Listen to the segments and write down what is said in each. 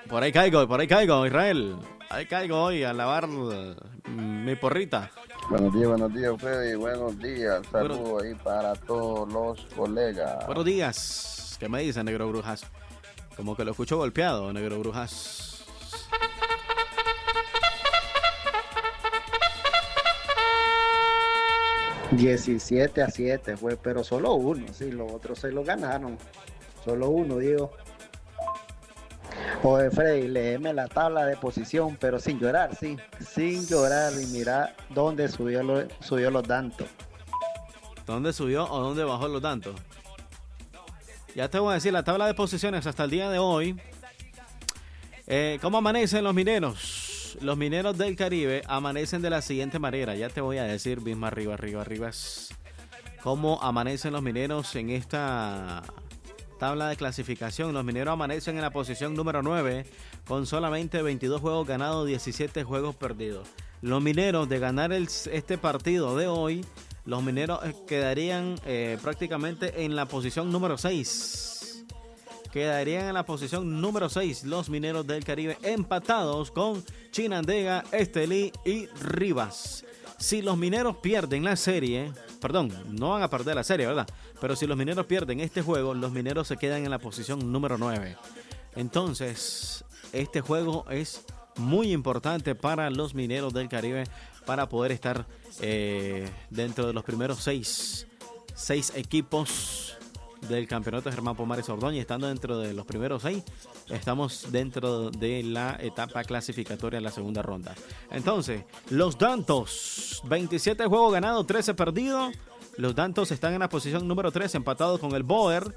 por ahí caigo, Israel. Ahí caigo hoy a lavar mi porrita. Buenos días, Freddy. Buenos días. Saludos ahí para todos los colegas. Buenos días. ¿Qué me dice, Negro Brujas? Como que lo escucho golpeado, Negro Brujas. $17-7 fue, pero solo uno, sí, los otros se lo ganaron. Solo uno, digo. Oye, Freddy, léeme la tabla de posición, pero sin llorar, sí. Sin llorar y mira dónde subió los tantos. ¿Dónde subió o dónde bajó los tantos? Ya te voy a decir la tabla de posiciones hasta el día de hoy. ¿Cómo amanecen los mineros? Los mineros del Caribe amanecen de la siguiente manera. Ya te voy a decir, misma arriba. ¿Cómo amanecen los mineros en esta tabla de clasificación? Los mineros amanecen en la posición número 9 con solamente 22 juegos ganados, 17 juegos perdidos. Los mineros, de ganar este partido de hoy, los mineros quedarían prácticamente en la posición número 6. Quedarían en la posición número 6 los mineros del Caribe, empatados con Chinandega, Estelí y Rivas. Si los mineros pierden la serie, perdón, no van a perder la serie, ¿verdad? Pero si los mineros pierden este juego, los mineros se quedan en la posición número 9. Entonces, este juego es muy importante para los mineros del Caribe para poder estar dentro de los primeros 6 equipos del campeonato Germán Pomares Ordóñez. Estando dentro de los primeros 6, estamos dentro de la etapa clasificatoria en la segunda ronda. Entonces, los Dantos, 27 juegos ganados, 13 perdidos. Los Dantos están en la posición número 3, empatados con el Boer.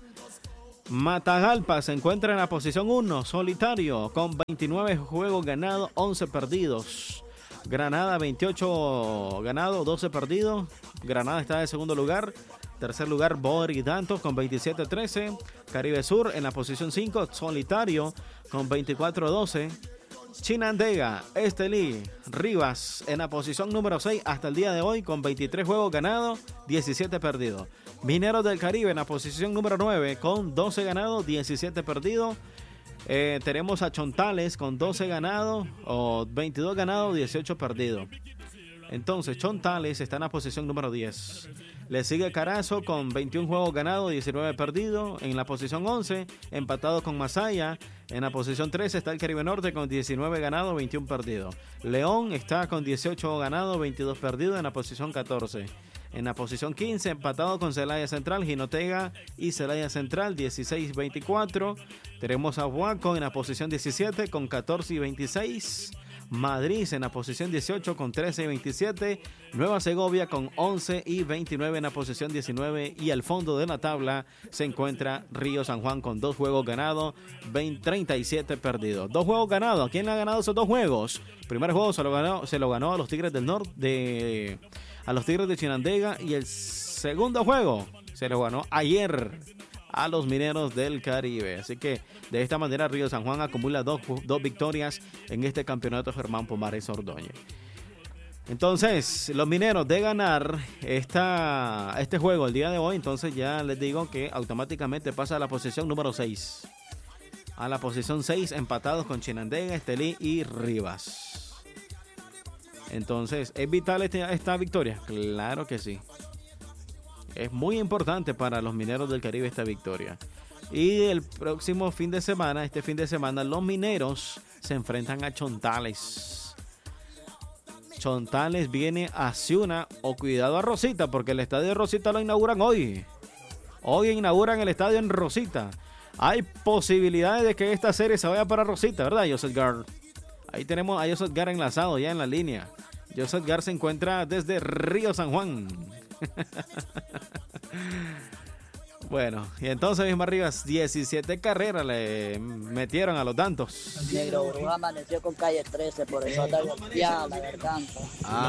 Matagalpa se encuentra en la posición 1, solitario, con 29 juegos ganados, 11 perdidos. Granada, 28 ganados, 12 perdidos. Granada está en segundo lugar. Tercer lugar, Boer y Dantos con 27-13. Caribe Sur en la posición 5, solitario con 24-12. Chinandega, Estelí, Rivas en la posición número 6 hasta el día de hoy con 23 juegos ganados, 17 perdidos. Mineros del Caribe en la posición número 9 con 12 ganados, 17 perdidos. Tenemos a Chontales con 12 ganados, o 22 ganados, 18 perdidos. Entonces, Chontales está en la posición número 10. Le sigue Carazo con 21 juegos ganados, 19 perdidos. En la posición 11, empatado con Masaya. En la posición 13 está el Caribe Norte con 19 ganados, 21 perdidos. León está con 18 ganados, 22 perdidos en la posición 14. En la posición 15, empatado con Celaya Central, Jinotega y Celaya Central, 16-24. Tenemos a Huaco en la posición 17 con 14 y 26. Madrid en la posición 18 con 13 y 27. Nueva Segovia con 11 y 29 en la posición 19. Y al fondo de la tabla se encuentra Río San Juan con 2 juegos ganados, 37 perdidos. 2 juegos ganados. ¿Quién le ha ganado esos 2 juegos? El primer juego se lo ganó a los Tigres del Norte, a los Tigres de Chinandega. Y el segundo juego se lo ganó ayer a los Mineros del Caribe. Así que de esta manera Río San Juan acumula 2 victorias en este campeonato Germán Pomares Ordóñez. Entonces, los Mineros de ganar este juego el día de hoy, entonces ya les digo que automáticamente pasa a la posición número 6. A la posición 6, empatados con Chinandega, Estelí y Rivas. Entonces, ¿es vital esta victoria? Claro que sí. Es muy importante para los Mineros del Caribe esta victoria. Y el próximo fin de semana, los Mineros se enfrentan a Chontales. Chontales viene a Ciuna, o cuidado a Rosita, porque el estadio de Rosita lo inauguran hoy. Hoy inauguran el estadio en Rosita. Hay posibilidades de que esta serie se vaya para Rosita, ¿verdad, Joseph Gar? Ahí tenemos a Joseph Gar enlazado ya en la línea. Joseph Gar se encuentra desde Río San Juan. Bueno, y entonces mismo Rivas, 17 carreras le metieron a los Dantos. Negro Bruja amaneció con calle 13, por eso anda golpeada la garganta.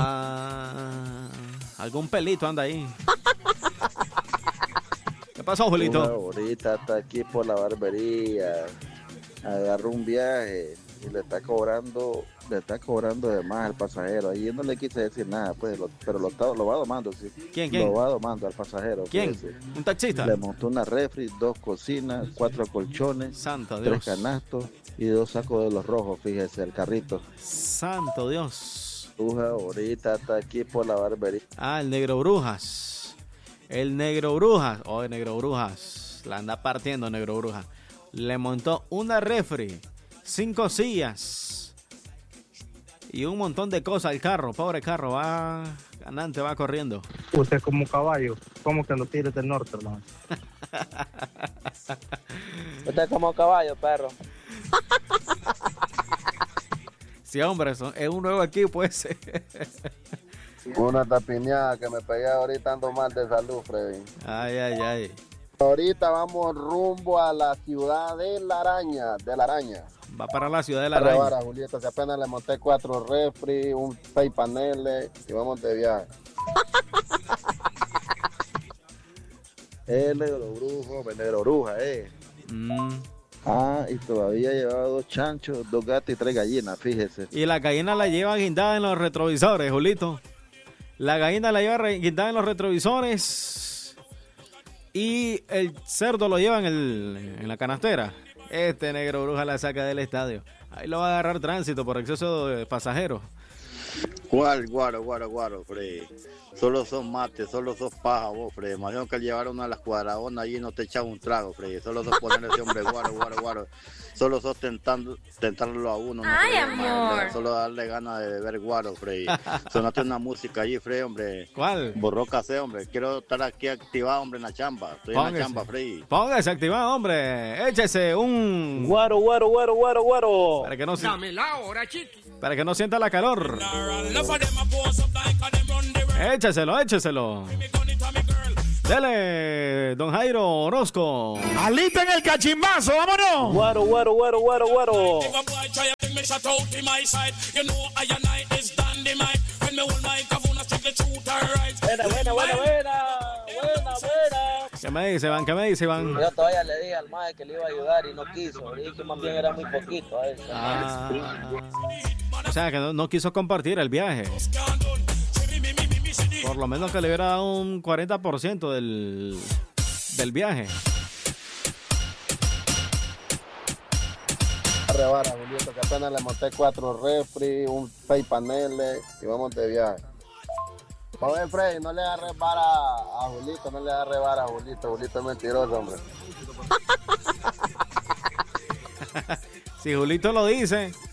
Algún pelito anda ahí. ¿Qué pasó, Julito? Ahorita está aquí por la barbería. Agarró un viaje y le está cobrando de más al pasajero. Ahí no le quise decir nada, pues, pero lo va domando, sí. ¿Quién? Lo va domando al pasajero. ¿Quién? Fíjese. ¿Un taxista? Le montó una refri, 2 cocinas, 4 colchones, Santo 3 Dios. canastos y 2 sacos de los rojos, fíjese, el carrito. Santo Dios. Bruja, ahorita está aquí por la barbería. Ah, el Negro Brujas. El Negro Brujas. Oh, el Negro Brujas. La anda partiendo, Negro Brujas. Le montó una refri, 5 sillas y un montón de cosas al carro. Pobre carro, va ganante, va corriendo. Usted como caballo, como que los tigres del norte, hermano. Usted como caballo, perro. Sí, hombre, es un nuevo equipo ese. Una tapiñada que me pegué ahorita, ando mal de salud, Freddy. Ay, ay, ay. Ahorita vamos rumbo a la ciudad de la Araña. Va para la ciudad de la Araña. Araña. Julieta, que apenas le monté 4 refri, 6 paneles y vamos de viaje. El negro bruja, Ah, y todavía llevaba 2 chanchos, 2 gatos y 3 gallinas, fíjese. Y la gallina la lleva guindada en los retrovisores, Julito. La gallina la lleva guindada en los retrovisores. Y el cerdo lo lleva en la canastera. Este Negro Bruja la saca del estadio. Ahí lo va a agarrar tránsito por exceso de pasajeros. ¿Cuál, guaro, Freddy? Solo son mates, solo sos paja vos, Freddy. Imagino que llevaron a las cuadradonas allí y no te echaba un trago, Freddy. Solo sos poner ese hombre guaro. Solo sos tentarlo a uno. Ay, no, amor. Solo darle ganas de beber guaro, Freddy. Sonaste una música allí, Freddy, hombre. ¿Cuál? Borró casé, hombre. Quiero estar aquí activado, hombre, en la chamba. Estoy en la chamba, Freddy. Póngase activado, hombre. Échese un... Guaro. Para que no para que no sienta la calor. Écheselo. Dele, don Jairo Orozco. Alita en el cachimbazo, vámonos. Guaro. Buena. ¿Qué me dice, Iván? Yo todavía le dije al mae que le iba a ayudar y no quiso. Le dije que más bien era muy poquito a él. O sea, que no quiso compartir el viaje. Por lo menos que le hubiera dado un 40% del viaje. Rebara, Julieta, que apenas le monté 4 refri, 6 paneles y vamos de viaje. Joven Freddy, no le agarres vara a Julito, Julito es mentiroso, hombre. Si Julito lo dice.